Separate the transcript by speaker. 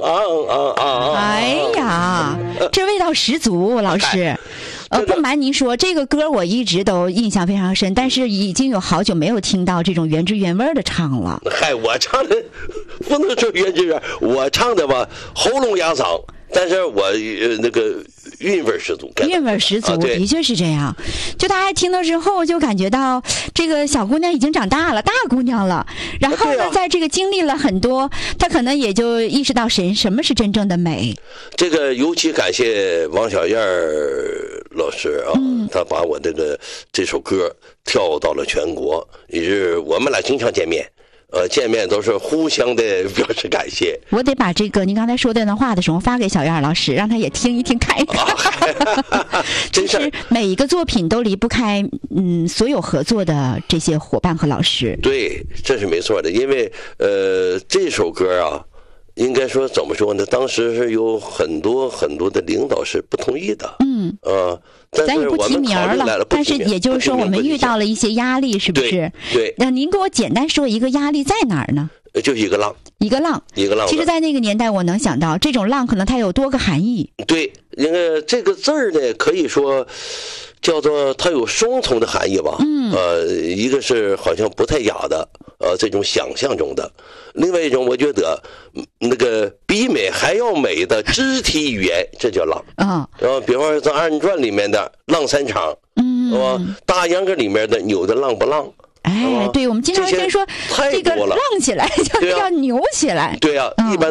Speaker 1: 哎呀，这味道十足，老师。不瞒您说，这个歌我一直都印象非常深，但是已经有好久没有听到这种原汁原味的唱了。
Speaker 2: 嗨，我唱的不能说原汁原味，我唱的吧喉咙哑嗓，但是我那个韵味十足，
Speaker 1: 韵味十足，的确是这样。就大家听到之后，就感觉到这个小姑娘已经长大了，大姑娘了。然后呢，在这个经历了很多，她可能也就意识到什么是真正的美。
Speaker 2: 这个尤其感谢王小燕老师啊，他把我这首歌跳到了全国，也是我们俩经常见面。见面都是互相的表示感谢。
Speaker 1: 我得把这个您刚才说这段话的时候发给小燕老师，让他也听一听看一看。其实每一个作品都离不开所有合作的这些伙伴和老师。
Speaker 2: 对，这是没错的，因为这首歌啊，应该说怎么说呢？当时是有很多的领导是不同意的。
Speaker 1: 咱也不提名了，但是也就是说，我们遇到了一些压力，是不是？
Speaker 2: 对。
Speaker 1: 那您给我简单说一个压力在哪儿呢？
Speaker 2: 就是一个浪。
Speaker 1: 一个浪。其实，在那个年代，我能想到这种浪可能它有多个含义。
Speaker 2: 对，因为这个字儿呢，可以说叫做它有双重的含义吧。一个是好像不太雅的，这种想象中的；另外一种，我觉得那个比美还要美的肢体语言，这叫浪。比方说在二人转里面的浪三场，是吧？大秧歌里面的扭的浪不浪？
Speaker 1: 哎，对，我们经常先说这个浪起来，要扭起来。
Speaker 2: 对呀，一般